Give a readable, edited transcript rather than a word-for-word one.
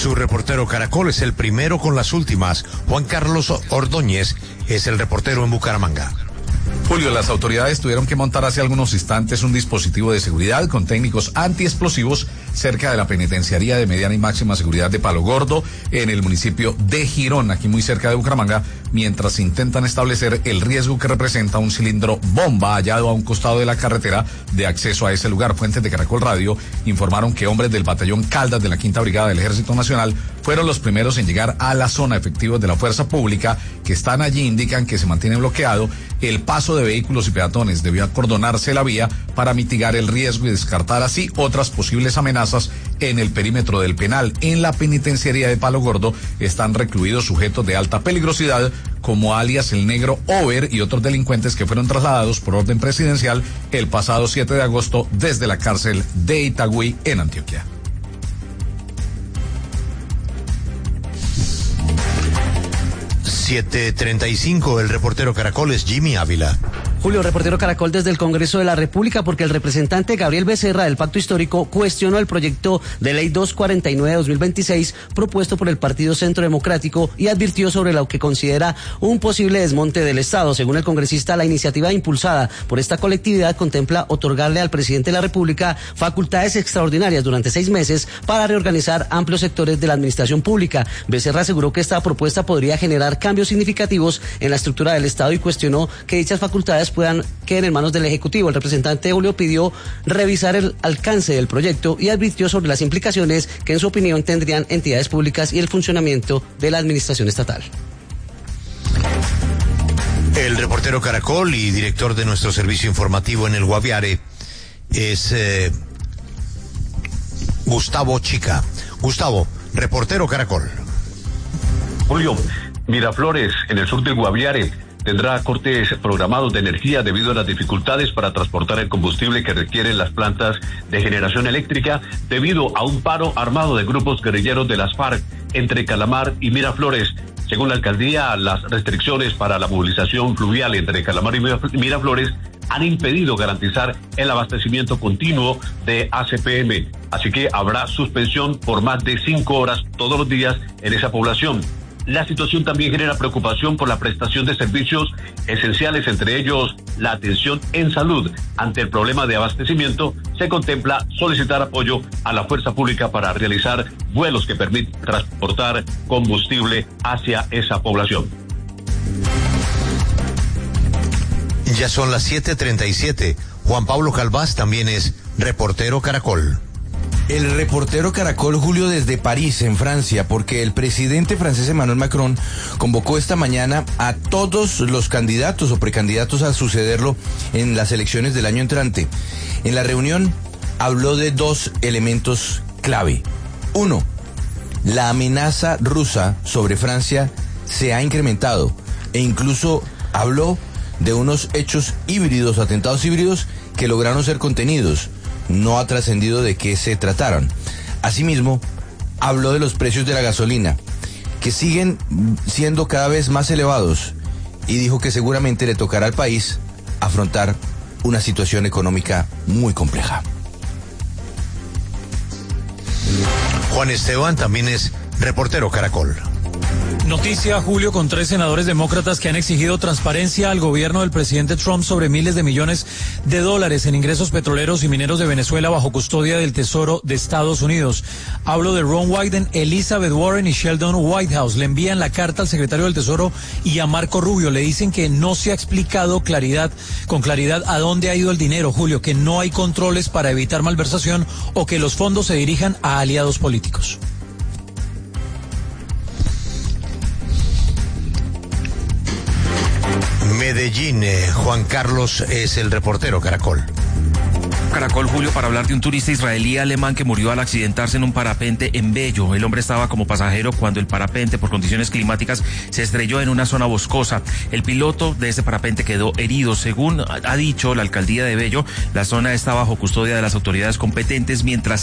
Su reportero Caracol es el primero con las últimas. Juan Carlos Ordóñez es el reportero en Bucaramanga. Julio, las autoridades tuvieron que montar hace algunos instantes un dispositivo de seguridad con técnicos antiexplosivos cerca de la penitenciaría de mediana y máxima seguridad de Palo Gordo, en el municipio de Girón, aquí muy cerca de Bucaramanga, mientras intentan establecer el riesgo que representa un cilindro bomba hallado a un costado de la carretera de acceso a ese lugar. Fuentes de Caracol Radio informaron que hombres del batallón Caldas de la Quinta Brigada del Ejército Nacional fueron los primeros en llegar a la zona. Efectivos de la fuerza pública que están allí indican que se mantiene bloqueado el paso de vehículos y peatones. Debió acordonarse la vía para mitigar el riesgo y descartar así otras posibles amenazas en el perímetro del penal. En la penitenciaría de Palo Gordo están recluidos sujetos de alta peligrosidad como alias el Negro Over y otros delincuentes que fueron trasladados por orden presidencial el pasado 7 de agosto desde la cárcel de Itagüí en Antioquia. (7:35), el reportero Caracol es Jimmy Ávila. Julio, reportero Caracol desde el Congreso de la República, porque el representante Gabriel Becerra del Pacto Histórico cuestionó el proyecto de ley 249-2026 propuesto por el Partido Centro Democrático y advirtió sobre lo que considera un posible desmonte del Estado. Según el congresista, la iniciativa impulsada por esta colectividad contempla otorgarle al presidente de la República facultades extraordinarias durante 6 meses para reorganizar amplios sectores de la administración pública. Becerra aseguró que esta propuesta podría generar cambios significativos en la estructura del Estado y cuestionó que dichas facultades queden en manos del Ejecutivo. El representante Julio pidió revisar el alcance del proyecto y advirtió sobre las implicaciones que en su opinión tendrían entidades públicas y el funcionamiento de la administración estatal. El reportero Caracol y director de nuestro servicio informativo en el Guaviare es Gustavo Chica. Gustavo, reportero Caracol. Julio, Miraflores, en el sur del Guaviare, tendrá cortes programados de energía debido a las dificultades para transportar el combustible que requieren las plantas de generación eléctrica debido a un paro armado de grupos guerrilleros de las FARC entre Calamar y Miraflores. Según la alcaldía, las restricciones para la movilización fluvial entre Calamar y Miraflores han impedido garantizar el abastecimiento continuo de ACPM. Así que habrá suspensión por más de 5 horas todos los días en esa población. La situación también genera preocupación por la prestación de servicios esenciales, entre ellos la atención en salud. Ante el problema de abastecimiento, se contempla solicitar apoyo a la fuerza pública para realizar vuelos que permitan transportar combustible hacia esa población. Ya son las 7:37. Juan Pablo Calvás también es reportero Caracol. El reportero Caracol, Julio, desde París, en Francia, porque el presidente francés Emmanuel Macron convocó esta mañana a todos los candidatos o precandidatos a sucederlo en las elecciones del año entrante. En la reunión habló de 2 elementos clave. 1, la amenaza rusa sobre Francia se ha incrementado e incluso habló de unos hechos híbridos, atentados híbridos que lograron ser contenidos. No ha trascendido de qué se trataron. Asimismo, habló de los precios de la gasolina, que siguen siendo cada vez más elevados, y dijo que seguramente le tocará al país afrontar una situación económica muy compleja. Juan Esteban también es reportero Caracol. Noticia, Julio, con 3 senadores demócratas que han exigido transparencia al gobierno del presidente Trump sobre miles de millones de dólares en ingresos petroleros y mineros de Venezuela bajo custodia del Tesoro de Estados Unidos. Hablo de Ron Wyden, Elizabeth Warren y Sheldon Whitehouse. Le envían la carta al secretario del Tesoro y a Marco Rubio. Le dicen que no se ha explicado con claridad a dónde ha ido el dinero, Julio, que no hay controles para evitar malversación o que los fondos se dirijan a aliados políticos. Medellín, Juan Carlos es el reportero Caracol. Caracol, Julio, para hablar de un turista israelí alemán que murió al accidentarse en un parapente en Bello. El hombre estaba como pasajero cuando el parapente, por condiciones climáticas, se estrelló en una zona boscosa. El piloto de este parapente quedó herido. Según ha dicho la alcaldía de Bello, la zona está bajo custodia de las autoridades competentes mientras